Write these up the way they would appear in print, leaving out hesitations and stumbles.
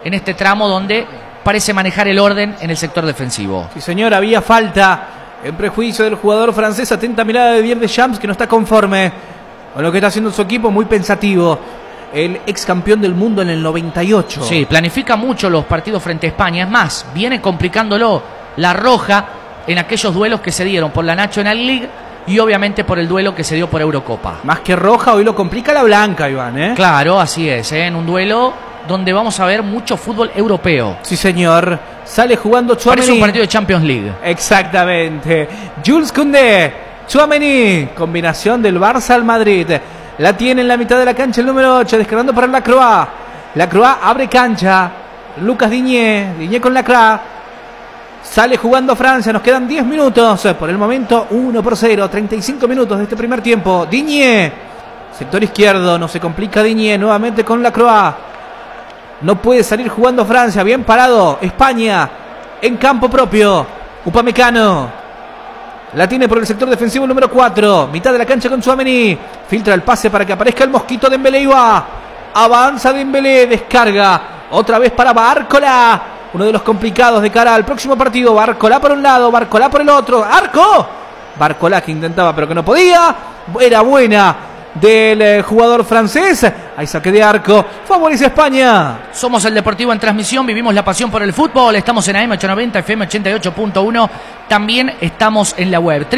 en este tramo donde parece manejar el orden en el sector defensivo. Sí, señor, había falta en prejuicio del jugador francés. Atenta mirada de Didier Deschamps, que no está conforme con lo que está haciendo su equipo, muy pensativo. El ex campeón del mundo en el 98. Sí, planifica mucho los partidos frente a España. Es más, viene complicándolo la roja en aquellos duelos que se dieron por la National League y obviamente por el duelo que se dio por Eurocopa. Más que roja, hoy lo complica la blanca, Iván, ¿eh? Claro, así es, en un duelo donde vamos a ver mucho fútbol europeo. Sí, señor. Sale jugando Tchouaméni. Parece un partido de Champions League. Exactamente. Jules Koundé, Tchouaméni, combinación del Barça al Madrid. La tiene en la mitad de la cancha el número 8, descargando para Lacroix. Lacroix abre cancha. Lucas Digne con Lacroix. Sale jugando Francia, nos quedan 10 minutos. Por el momento 1-0, 35 minutos de este primer tiempo. Digne, sector izquierdo, no se complica Digne, nuevamente con Lacroix. No puede salir jugando Francia, bien parado. España en campo propio. Upamecano la tiene por el sector defensivo número 4. Mitad de la cancha con Tchouaméni. Filtra el pase para que aparezca el mosquito. Dembélé y va. Avanza Dembélé, descarga. Otra vez para Bárcola. Uno de los complicados de cara al próximo partido. Bárcola por un lado, Bárcola por el otro. ¡Arco! Bárcola que intentaba pero que no podía. Era buena del jugador francés. Hay saque de arco. Favorece a España. Somos el Deportivo en transmisión. Vivimos la pasión por el fútbol. Estamos en AM890, FM 88.1. También estamos en la web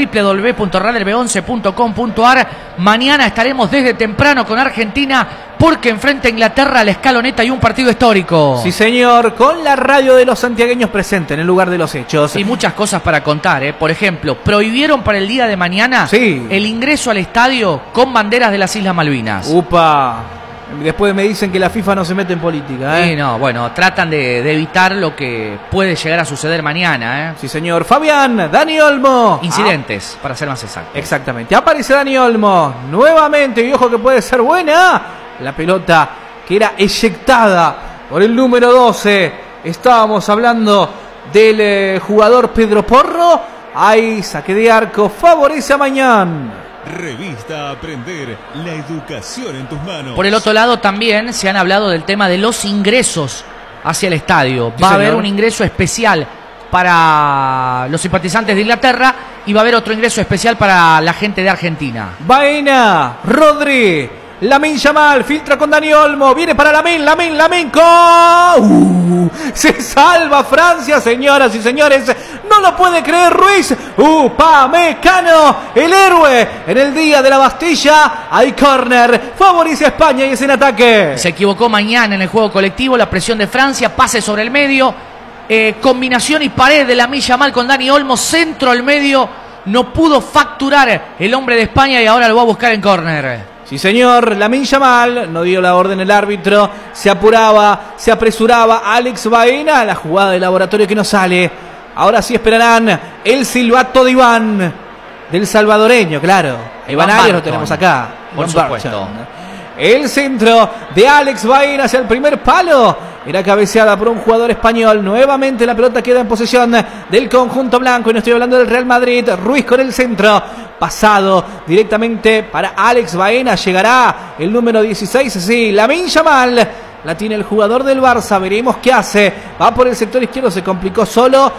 www.radiob11.com.ar. Mañana estaremos desde temprano con Argentina porque enfrenta a Inglaterra a la escaloneta y un partido histórico. Sí, señor, con la radio de los santiagueños presente en el lugar de los hechos. Y muchas cosas para contar, ¿eh? Por ejemplo, prohibieron para el día de mañana el ingreso al estadio con banderas de las Islas Malvinas. ¡Upa! Después me dicen que la FIFA no se mete en política, ¿eh? Sí, no, bueno, tratan de evitar lo que puede llegar a suceder mañana, ¿eh? Sí, señor. Fabián, Dani Olmo. Incidentes, para ser más exacto. Exactamente. Aparece Dani Olmo nuevamente, y ojo que puede ser buena. La pelota que era eyectada por el número 12. Estábamos hablando del jugador Pedro Porro. Hay saque de arco, favorece a Mañán. Revista Aprender, la educación en tus manos. Por el otro lado también se han hablado del tema de los ingresos hacia el estadio. Va a haber un ingreso especial para los simpatizantes de Inglaterra y va a haber otro ingreso especial para la gente de Argentina. Baena, Rodri, Lamine Yamal, filtra con Dani Olmo, viene para Lamine, se salva Francia, señoras y señores, no lo puede creer Ruiz. Upamecano, el héroe en el día de la Bastilla. Hay córner, favorece a España y es en ataque. Se equivocó mañana en el juego colectivo, la presión de Francia, pase sobre el medio, combinación y pared de Lamine Yamal con Dani Olmo, centro al medio, no pudo facturar el hombre de España y ahora lo va a buscar en córner. Sí, señor, Lamine Yamal, no dio la orden el árbitro, se apuraba, se apresuraba Alex Baena, la jugada de laboratorio que no sale. Ahora sí esperarán el silbato de Iván, del salvadoreño, claro. Iván Arias lo tenemos acá. Por supuesto. El centro de Alex Baena hacia el primer palo. Era cabeceada por un jugador español. Nuevamente la pelota queda en posesión del conjunto blanco. Y no estoy hablando del Real Madrid. Ruiz con el centro. Pasado directamente para Alex Baena. Llegará el número 16. Sí, Lamine Yamal. La tiene el jugador del Barça. Veremos qué hace. Va por el sector izquierdo. Se complicó solo.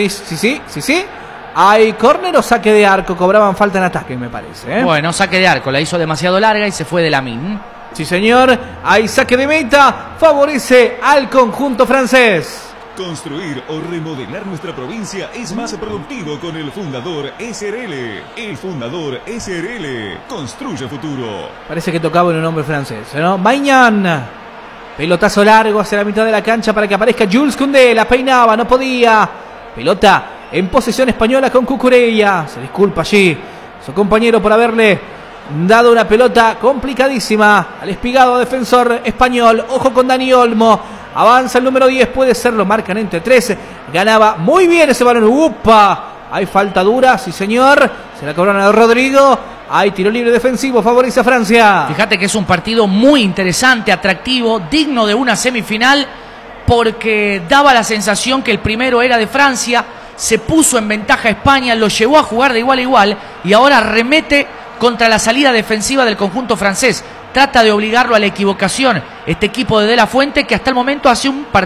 Sí. Hay córner o saque de arco. Cobraban falta en ataque, me parece, ¿eh? Bueno, saque de arco. La hizo demasiado larga y se fue de Lamine. Sí, señor. Hay saque de meta. Favorece al conjunto francés. Construir o remodelar nuestra provincia es más productivo con el Fundador SRL. El Fundador SRL construye futuro. Parece que tocaba en un hombre francés, ¿no? Mañana. Pelotazo largo hacia la mitad de la cancha para que aparezca Jules Koundé. La peinaba, no podía. Pelota en posesión española con Cucurella. Se disculpa allí su compañero por haberle dado una pelota complicadísima al espigado defensor español. Ojo con Dani Olmo. Avanza el número 10, puede ser, lo marcan entre 13. Ganaba muy bien ese balón. ¡Upa! Hay falta dura, sí señor. Se la cobraron a Rodrigo. Hay tiro libre defensivo, favorece a Francia. Fíjate que es un partido muy interesante, atractivo, digno de una semifinal, porque daba la sensación que el primero era de Francia. Se puso en ventaja España, lo llevó a jugar de igual a igual y ahora remete contra la salida defensiva del conjunto francés. Trata de obligarlo a la equivocación este equipo de la Fuente, que hasta el momento hace un partido